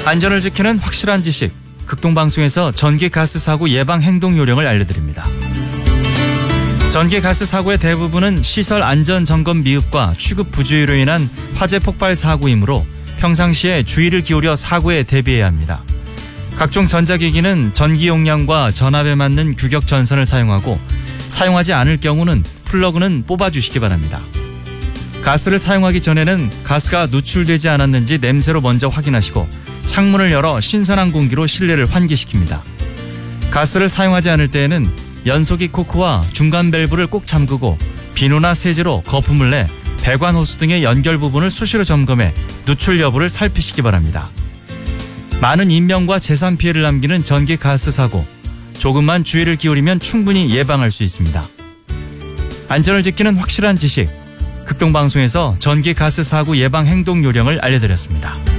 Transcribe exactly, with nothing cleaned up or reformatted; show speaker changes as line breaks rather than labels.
안전을 지키는 확실한 지식, 극동방송에서 전기가스 사고 예방 행동 요령을 알려드립니다. 전기가스 사고의 대부분은 시설 안전 점검 미흡과 취급 부주의로 인한 화재 폭발 사고이므로 평상시에 주의를 기울여 사고에 대비해야 합니다. 각종 전자기기는 전기 용량과 전압에 맞는 규격 전선을 사용하고 사용하지 않을 경우는 플러그는 뽑아주시기 바랍니다. 가스를 사용하기 전에는 가스가 누출되지 않았는지 냄새로 먼저 확인하시고 창문을 열어 신선한 공기로 실내를 환기시킵니다. 가스를 사용하지 않을 때에는 연소기 코크와 중간 밸브를 꼭 잠그고 비누나 세제로 거품을 내 배관 호스 등의 연결 부분을 수시로 점검해 누출 여부를 살피시기 바랍니다. 많은 인명과 재산 피해를 남기는 전기가스 사고, 조금만 주의를 기울이면 충분히 예방할 수 있습니다. 안전을 지키는 확실한 지식, 극동방송에서 전기가스 사고 예방 행동 요령을 알려드렸습니다.